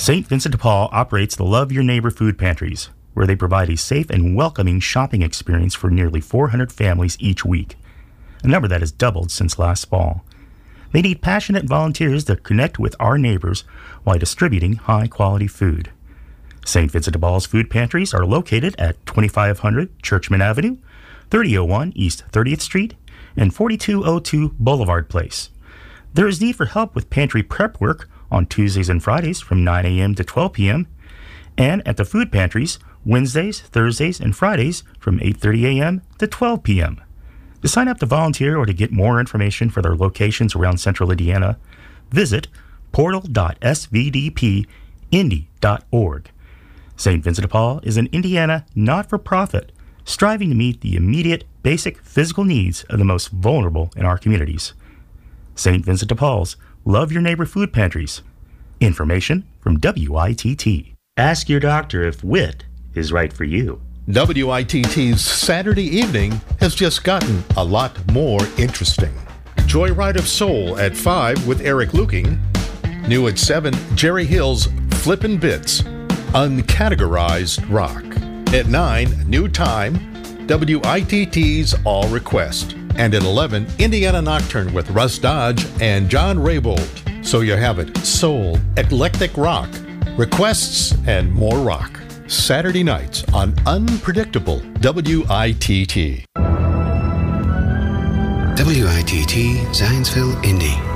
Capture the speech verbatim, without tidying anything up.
Saint Vincent de Paul operates the Love Your Neighbor food pantries, where they provide a safe and welcoming shopping experience for nearly four hundred families each week, a number that has doubled since last fall. They need passionate volunteers that connect with our neighbors while distributing high-quality food. Saint Vincent de Paul's food pantries are located at twenty-five hundred Churchman Avenue, thirty oh one East thirtieth Street, and forty-two oh two Boulevard Place. There is need for help with pantry prep work on Tuesdays and Fridays from nine a.m. to twelve p.m., and at the food pantries Wednesdays, Thursdays, and Fridays from eight thirty a.m. to twelve p.m. To sign up to volunteer or to get more information for their locations around Central Indiana, visit portal dot s v d p indy dot org. Saint Vincent de Paul is an Indiana not-for-profit striving to meet the immediate, basic physical needs of the most vulnerable in our communities. Saint Vincent de Paul's Love Your Neighbor food pantries. Information from W I T T. Ask your doctor if W I T is right for you. W I T T's Saturday evening has just gotten a lot more interesting. Joyride of Soul at five with Eric Luking. New at seven, Jerry Hill's Flippin' Bits, Uncategorized Rock. At nine, New Time, W I T T's All Request. And at eleven, Indiana Nocturne with Russ Dodge and John Raybould. So you have it, soul, eclectic rock, requests, and more rock. Saturday nights on Unpredictable W I T T. W I T T Zionsville, Indy.